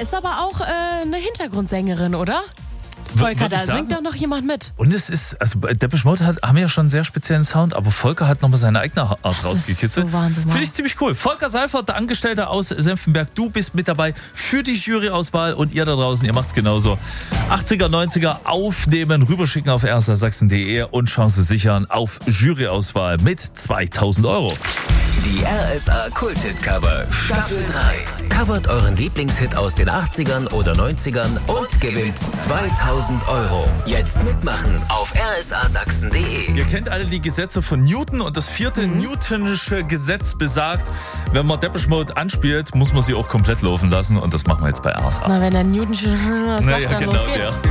ist aber auch eine Hintergrundsängerin, oder? Volker, da singt doch noch jemand mit. Und es ist, also bei Depeche Mode haben ja schon einen sehr speziellen Sound, aber Volker hat nochmal seine eigene Art rausgekitzelt. So Wahnsinn. Finde ich ziemlich cool. Volker Seifert, der Angestellte aus Senftenberg, du bist mit dabei für die Juryauswahl und ihr da draußen, ihr macht's genauso. 80er, 90er aufnehmen, rüberschicken auf rsa-sachsen.de und Chance sichern auf Juryauswahl mit 2.000 €. Die RSA Kult-Hit-Cover Staffel 3. Covert euren Lieblingshit aus den 80ern oder 90ern und gewinnt 2.000 €. Jetzt mitmachen auf rsa-sachsen.de. Ihr kennt alle die Gesetze von Newton und das 4. Newtonische Gesetz besagt, wenn man Depeche Mode anspielt, muss man sie auch komplett laufen lassen und das machen wir jetzt bei RSA. Na, wenn der Newton sagt, dann los geht's. Ja.